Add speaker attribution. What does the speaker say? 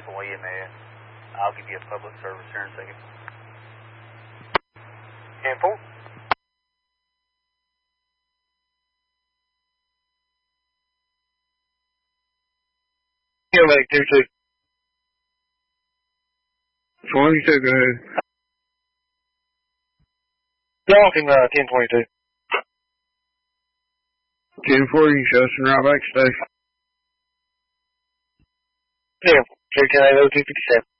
Speaker 1: step away in there. I'll give you a public service here in a second.
Speaker 2: 10-4. You'll make 2-2.
Speaker 3: 22, go ahead.
Speaker 2: Dalton, 10-22.
Speaker 3: 10-4, you show us right back station.
Speaker 2: 10-4, 210-257.